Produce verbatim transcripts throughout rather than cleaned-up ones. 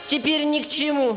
теперь ни к чему.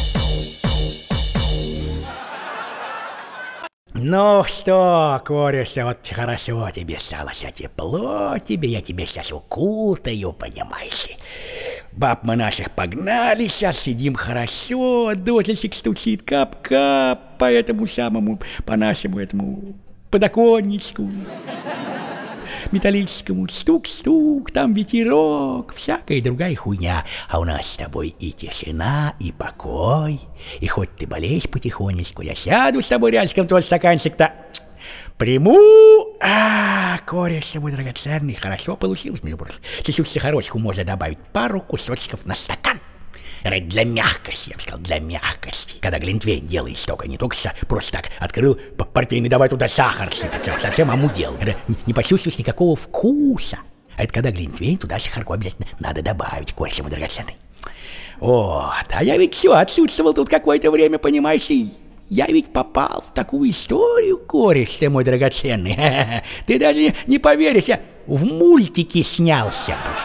Ну что, Корюша, вот хорошо тебе стало, сейчас тепло тебе, я тебе сейчас укутаю, понимаешь ли. Баб мы наших погнали, сейчас сидим хорошо, дождичек стучит, кап-кап по этому самому, по нашему этому подоконничку металлическому, стук-стук, там ветерок, всякая другая хуйня. А у нас с тобой и тишина, и покой. И хоть ты болеешь потихонечку, я сяду с тобой рядышком, твой стаканчик-то приму. А, кореш мой драгоценный, хорошо получилось, между прочим. Чуть-чуть сахарочку можно добавить, пару кусочков на стакан. Для мягкости, я бы сказал, для мягкости. Когда глинтвейн делаешь только, не только просто так открыл портвейн, давай туда сахар сыпать, совсем омудел. Это не, не почувствуешь никакого вкуса. А это когда глинтвейн, туда сахарку обязательно надо добавить, кореш мой драгоценный. Вот, а я ведь все отсутствовал тут какое-то время, понимаешь, и я ведь попал в такую историю, кореш ты мой драгоценный. Ты даже не поверишь, я в мультике снялся, блядь.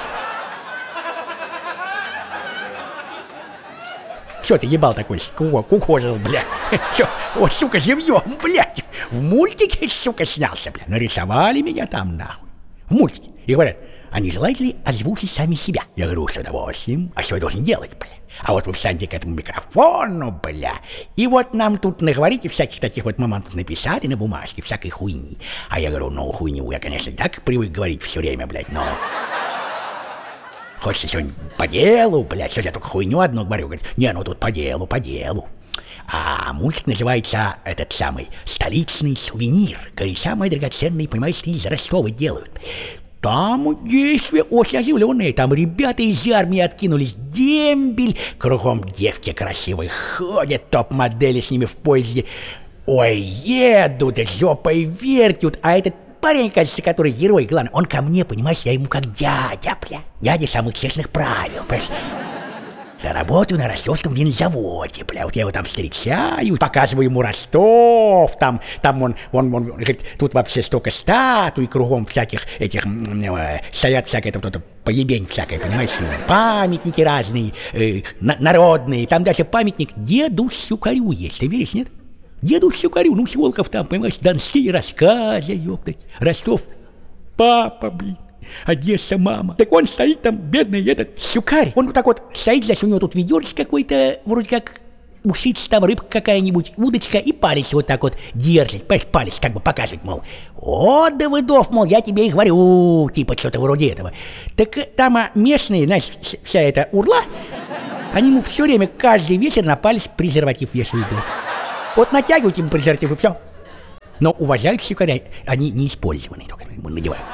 Чё ты ебал такой, кукожил, бля? Чё, о, сука, живьем, блядь, в мультике, сука, снялся, бля. Нарисовали меня там, нахуй, в мультике. И говорят, а не желаете ли озвучить сами себя? Я говорю, с удовольствием. А что я должен делать, бля? А вот вы встаньте к этому микрофону, бля, и вот нам тут наговорите всяких таких вот моментов, написали на бумажке, всякой хуйни. А я говорю, ну, хуйню я, конечно, так привык говорить все время, блядь, но... Хочется сегодня по делу, блядь, что я только хуйню одну говорю. Говорит, не, ну тут по делу, по делу. А мультик называется, этот самый, «Столичный сувенир». Говорит, самые драгоценные, понимаешь, из Ростова делают. Там действия очень оживленные, там ребята из армии откинулись, дембель, кругом девки красивые ходят, топ-модели с ними в поезде. Ой, едут, жопой вертят, а этот парень, кажется, который герой, главное, он ко мне, понимаешь, я ему как дядя, бля. Дядя самых честных правил, понимаешь? Я работаю на ростовском винзаводе, бля, вот я его там встречаю, показываю ему Ростов, там, там он, он, он, говорит, тут вообще столько статуй, кругом всяких этих, э, стоят всякое, тут, поебень всякое, понимаешь, памятники разные, э, на, народные, там даже памятник деду Щукарю есть, ты веришь, нет? Деду Щукарю, ну, с Волков там, понимаешь, донские рассказы, ёптать, Ростов, папа, блин. Одесса, мама. Так он стоит там, бедный этот Щукарь. Он вот так вот стоит, значит, у него тут ведерочка какой-то, вроде как усица там, рыбка какая-нибудь, удочка, и палец вот так вот держит, понимаешь, палец как бы показывает, мол, о, Давыдов, мол, я тебе и говорю, типа что-то вроде этого. Так там а, местные, знаешь, вся эта урла, они ему все время, каждый вечер на палец презерватив вешают. Вот натягивают ему презерватив и все. Но уважают Щукаря, они не использованные, только надевают.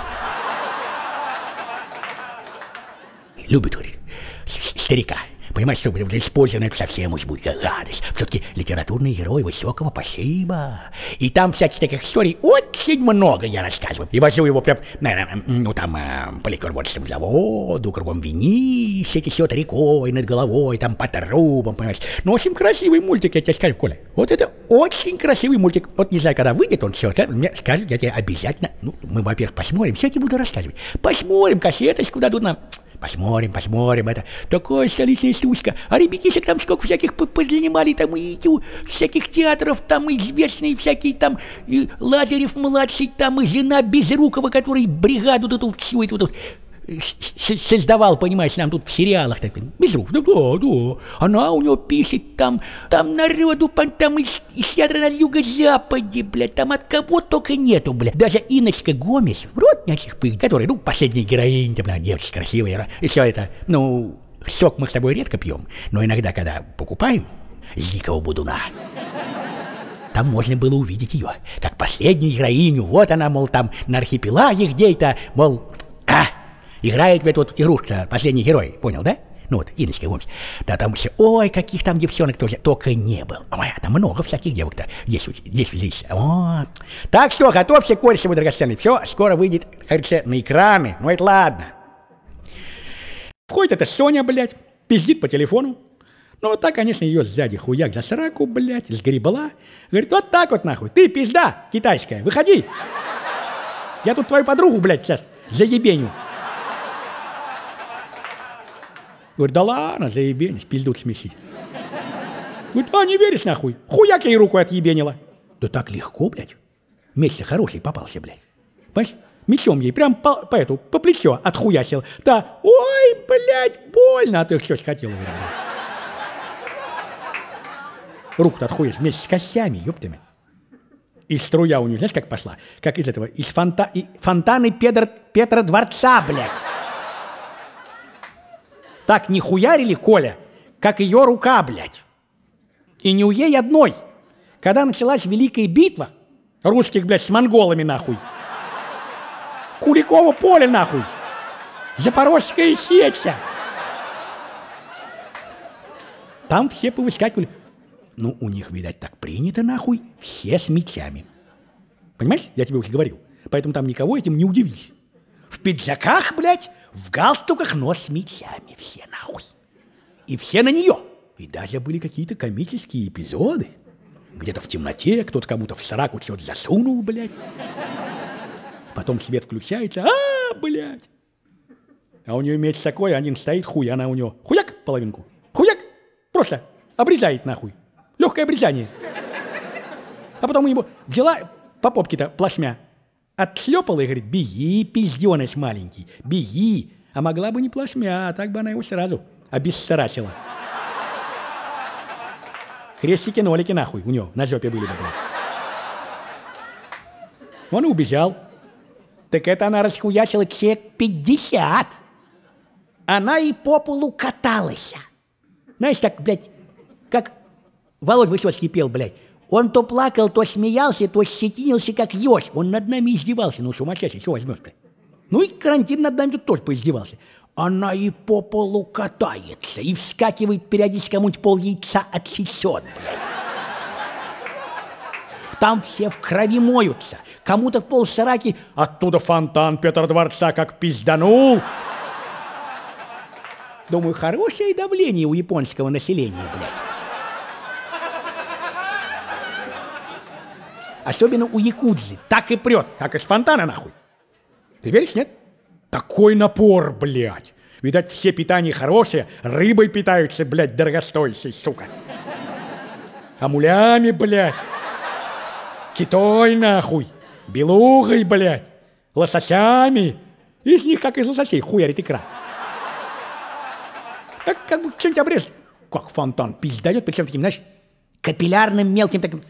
Любит, говорит, старика. Понимаешь, что использовано это совсем уж будет гадость. Все-таки литературный герой высокого пошиба. И там всяких таких историй очень много я рассказываю. И вожу его прям, наверное, ну там, э, по ликерборческому заводу, кругом винище течет рекой над головой, там по трубам, понимаешь. Ну, очень красивый мультик, я тебе скажу, Коля. Вот это очень красивый мультик. Вот не знаю, когда выйдет он, все, мне скажут, я тебе обязательно, ну, мы, во-первых, посмотрим, все я тебе буду рассказывать. Посмотрим, кассеточку дадут нам. Посмотрим, посмотрим, это такая столичная стучка. А ребятишек там сколько всяких позанимали, там и всяких театров, там и известные всякие, там и Лазарев-младший, там и жена Безрукова, который бригаду тут всю эту тут создавал, понимаешь, нам тут в сериалах. Так, Безруков, да, да, да. Она у него пишет там, там народу, там из, из театра на юго-западе, блядь, там от кого только нету, блядь. Даже Инночка Гомес, вроде няких пыль, которая, ну, последняя героиня, там, да, девочка красивая, и все это, ну, сок мы с тобой редко пьем, но иногда, когда покупаем с дикого будуна, там можно было увидеть ее, как последнюю героиню, вот она, мол, там, на архипелаге где-то, мол, а, играет в эту вот игрушку последний герой, понял, да? Ну вот, Инночка Гомес. Да там все, ой, каких там девчонок тоже, только не было. Ой, там много всяких девок-то. Здесь, здесь, здесь. О. Так что, готовься, кореш мой драгоценный. Все, скоро выйдет, кажется, на экраны. Ну это ладно. Входит эта Соня, блядь, пиздит по телефону. Ну вот так, конечно, ее сзади хуяк за сраку, блядь, сгребла. Говорит, вот так вот нахуй, ты пизда китайская, выходи. Я тут твою подругу, блядь, сейчас заебеню. Говорит, да ладно, заебенись, пиздут смесить. Говорит, а не веришь нахуй? Хуяк ей руку отъебенила. Да так легко, блядь. Меч-то хороший попался, блядь. Понимаешь? Мечом ей прям по, по эту, по плечо отхуясил. Да, ой, блядь, больно. А ты что ж хотела, блядь. Руку-то отхуясь вместе с костями, ёптами. И струя у нее, знаешь, как пошла? Как из этого, из фонта, и, фонтаны Петра, Петра Дворца, блядь. Так не хуярили, Коля, как ее рука, блядь. И не у ей одной. Когда началась Великая битва русских, блядь, с монголами, нахуй. Куликово поле, нахуй. Запорожская сеча. Там все повыскакивали. Ну, у них, видать, так принято, нахуй, все с мечами. Понимаешь? Я тебе уже говорил. Поэтому там никого этим не удивишь. В пиджаках, блядь, в галстуках, но с мечами все, нахуй. И все на нее. И даже были какие-то комические эпизоды. Где-то в темноте кто-то кому-то в сраку что-то засунул, блядь. Потом свет включается, а, блядь. А у нее меч такой, один стоит, хуй, она у него хуяк половинку. Хуяк, просто обрезает нахуй. Легкое обрезание. А потом у него взяла по попке-то плашмя, отшлепала и говорит, беги, пизденыш маленький, беги. А могла бы не плашмя, а так бы она его сразу обессарачила. Крестики-нолики нахуй у него на жопе были бы, блядь. Он и убежал. Так это она расхуячила человек пятьдесят. Она и по полу каталась. Знаешь, так, блядь, как Володь Высоцкий пел, блядь. Он то плакал, то смеялся, то щетинился, как еж. Он над нами издевался. Ну, сумасшедший, что возьмешь, блядь? Ну, и карантин над нами тут тоже поиздевался. Она и по полу катается, и вскакивает периодически, кому-нибудь пол яйца отсечет, блядь. Там все в крови моются. Кому-то пол сраки, оттуда фонтан Петра Дворца как пизданул. Думаю, хорошее давление у японского населения, блядь. Особенно у якудзы. Так и прет, как из фонтана, нахуй. Ты веришь, нет? Такой напор, блядь. Видать, все питания хорошие, рыбой питаются, блядь, дорогостоящей, сука. Амулями, блядь. Китой, нахуй. Белугой, блядь. Лососями. Из них, как из лососей, хуярит икра. Как, как бы что-нибудь обрежешь. Как фонтан пиздает, причем таким, знаешь, капиллярным мелким таким...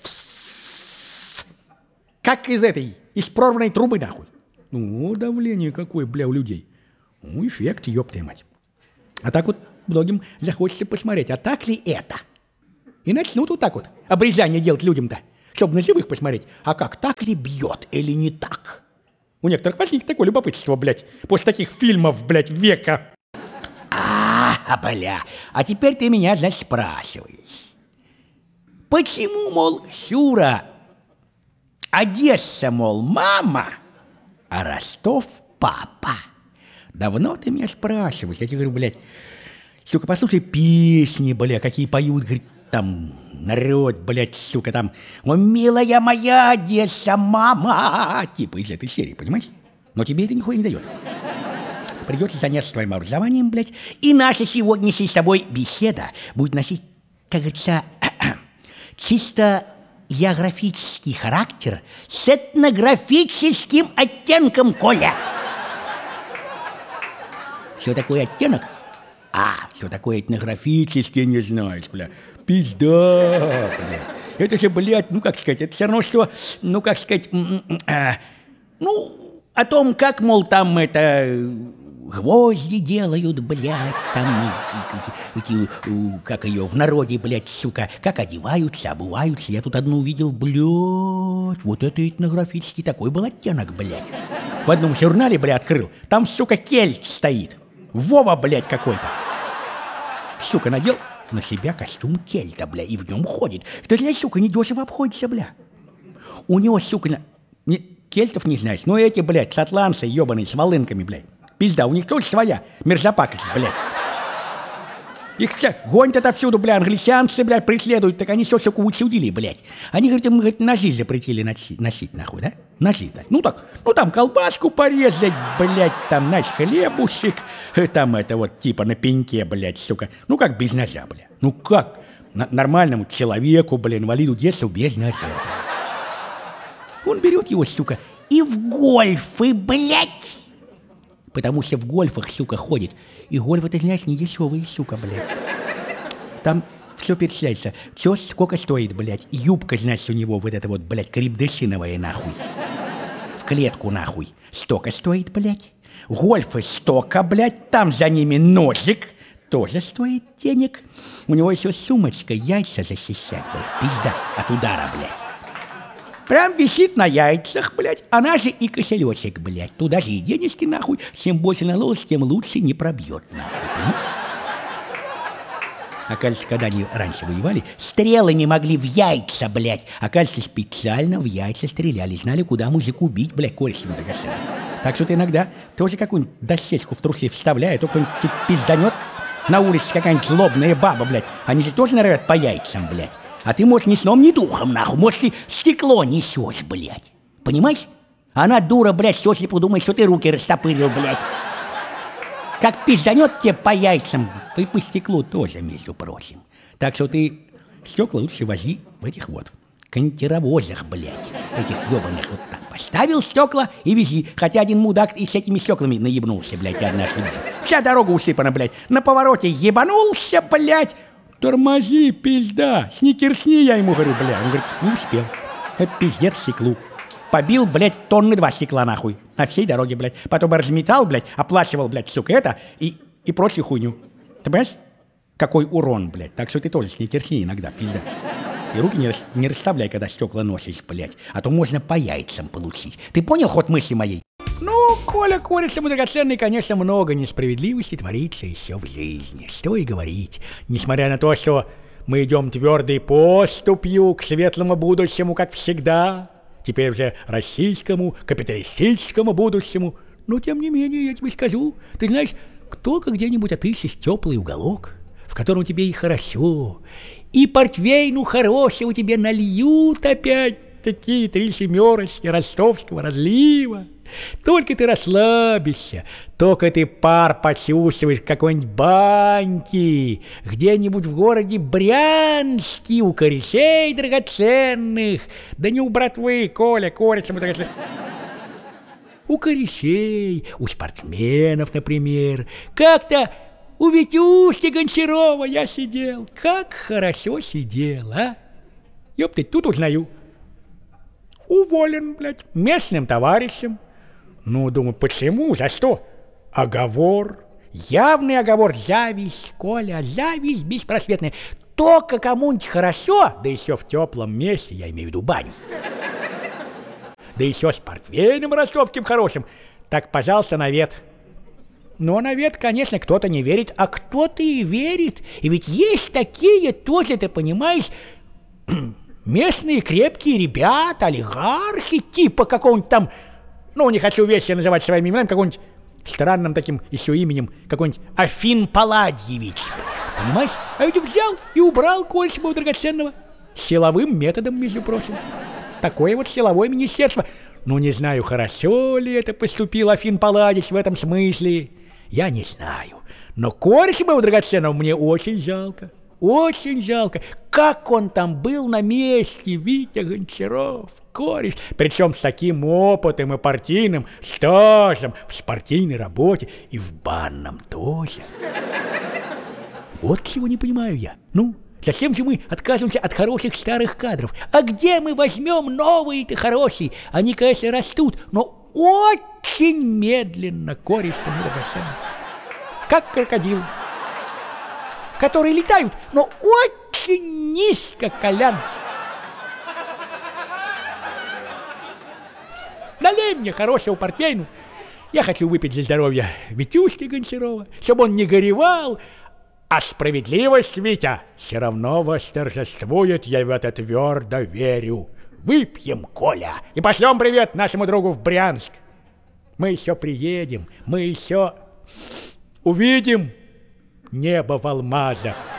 Как из этой, из прорванной трубы, нахуй. Ну, давление какое, бля, у людей. Ну, эффект, ёптая мать. А так вот многим захочется посмотреть, а так ли это? И начнут вот так вот обрезание делать людям-то, чтобы на живых посмотреть, а как, так ли бьет или не так? У некоторых возникнет такое любопытство, блядь, после таких фильмов, блядь, века. А, бля, а теперь ты меня, значит, спрашиваешь. Почему, мол, Шура, Одесса, мол, мама, а Ростов папа? Давно ты меня спрашиваешь. Я тебе говорю, блядь, сука, послушай песни, бля, какие поют, говорит, там, народ, блядь, сука, там, о, милая моя Одесса, мама, типа из этой серии, понимаешь? Но тебе это нихуя не дает. Придется заняться твоим образованием, блядь, и наша сегодняшняя с тобой беседа будет носить, как говорится, чисто географический характер с этнографическим оттенком, Коля. Что такое оттенок? А, что такое этнографический, не знаешь, бля. Пизда, бля. Это же, блядь, ну как сказать, это все равно, что, ну как сказать, а, ну, о том, как, мол, там это... Гвозди делают, блядь, там, эти, как ее, в народе, блядь, сука, как одеваются, обуваются. Я тут одну увидел, блядь, вот это этнографический такой был оттенок, блядь. В одном журнале, блядь, открыл, там, сука, кельт стоит. Вова, блядь, какой-то. Сука, надел на себя костюм кельта, бля, и в нем ходит. Это, блядь, сука, недешево обходится, бля. У него, сука, на... не... кельтов не знаешь, но эти, блядь, шотландцы, ебаные, с волынками, блядь. Пизда, у них тоже своя мерзопакость, блядь. Их все гонят отовсюду, бля, англичанцы, блядь, преследуют, так они все, сука, учудили, блядь. Они, говорят, мы, говорит, ножи запретили носить, носить, нахуй, да? Ножи, да? Ну так, ну там колбаску порезать, блядь, там, знаешь, хлебушек, там это вот типа на пеньке, блядь, сука. Ну как без ножа, блядь? Ну как Н- нормальному человеку, блядь, инвалиду детства без ножа, блядь. Он берет его, сука, и в гольфы, блядь. Потому что в гольфах, сука, ходит. И гольфы, ты знаешь, не дешевые, сука, блядь. Там все перечисляется. Все сколько стоит, блядь. Юбка, значит, у него вот эта вот, блядь, крепдышиновая, нахуй. В клетку, нахуй. Столько стоит, блядь. Гольфы столько, блядь. Там за ними ножик. Тоже стоит денег. У него еще сумочка, яйца защищать, блядь. Пизда от удара, блядь. Прям висит на яйцах, блядь. Она же и кошелечек, блядь. Туда же и денежки, нахуй. Чем больше наложишь, тем лучше не пробьет, нахуй. Понимаешь? Оказывается, когда они раньше воевали, стрелами могли в яйца, блядь. Оказывается, специально в яйца стреляли. Знали, куда мужику бить, блядь, корешем драгоценным. Так что ты иногда тоже какую-нибудь дощечку в трусы вставляй, а то кто-нибудь пизданет на улице какая-нибудь злобная баба, блядь. Они же тоже норовят по яйцам, блядь. А ты, может, ни сном, ни духом, нахуй. Может, ты стекло несешь, блядь. Понимаешь? Она, дура, блядь, сослепу думает, что ты руки растопырил, блядь. Как пизданет тебе по яйцам, и по стеклу тоже, между прочим. Так что ты стекла лучше вози в этих вот контировозах, блядь. Этих ебаных вот так. Поставил стекла и вези. Хотя один мудак и с этими стеклами наебнулся, блядь, я однажды вижу. Вся дорога усыпана, блядь. На повороте ебанулся, блядь. Тормози, пизда. Сникерсни, я ему говорю, блядь. Он говорит, не успел. Это пиздец стеклу. Побил, блядь, тонны два стекла, нахуй. На всей дороге, блядь. Потом разметал, блядь, оплачивал, блядь, сука, это и, и прочую хуйню. Ты понимаешь? Какой урон, блядь. Так что ты тоже сникерсни иногда, пизда. И руки не, не расставляй, когда стекла носишь, блядь. А то можно по яйцам получить. Ты понял ход мысли моей? Ну, Коля, корешем драгоценный, конечно, много несправедливости творится еще в жизни. Что и говорить. Несмотря на то, что мы идем твердой поступью к светлому будущему, как всегда, теперь уже российскому, капиталистическому будущему, но, тем не менее, я тебе скажу, ты знаешь, только где-нибудь отыщешь теплый уголок, в котором тебе и хорошо, и портвейну хорошего тебе нальют опять такие три семерочки ростовского разлива. Только ты расслабишься, только ты пар почувствуешь какой-нибудь баньки, где-нибудь в городе Брянске у корешей драгоценных, да не у братвы, Коля, корешем драгоценных, у корешей, у спортсменов, например. Как-то у Витюшки Гончарова я сидел, как хорошо сидел, а? Ёпты, тут узнаю. Уволен, блядь, местным товарищем. Ну, думаю, почему? За что? Оговор. Явный оговор. Зависть, Коля, зависть беспросветная. Только кому-нибудь хорошо, да еще в теплом месте, я имею в виду баню. Да еще с портвейном ростовским хорошим. Так, пожалуйста, навет. Но навет, конечно, кто-то не верит, а кто-то и верит. И ведь есть такие тоже, ты понимаешь, местные крепкие ребята, олигархи, типа какого-нибудь там, ну, не хочу вещи называть своими именами, какого-нибудь странным таким еще именем, какой-нибудь Афин Палладьевич, понимаешь? А ведь взял и убрал Кольцева драгоценного силовым методом, между прочим. Такое вот силовое министерство. Ну, не знаю, хорошо ли это поступил Афин Палладьевич в этом смысле, я не знаю. Но Кольцева драгоценного мне очень жалко. Очень жалко, как он там был на месте, Витя Гончаров, кореш, причем с таким опытом и партийным стажем в спортивной работе и в банном тоже. Вот чего не понимаю я. Ну, зачем же мы отказываемся от хороших старых кадров? А где мы возьмем новые-то хорошие? Они, конечно, растут, но очень медленно, кореш, как крокодил, которые летают, но очень низко, Колян. Налей мне хорошего портвейну. Я хочу выпить за здоровье Витюшки Гончарова, чтобы он не горевал. А справедливость, Витя, все равно восторжествует, я в это твердо верю. Выпьем, Коля, и пошлем привет нашему другу в Брянск. Мы еще приедем, мы еще увидим небо в алмазах.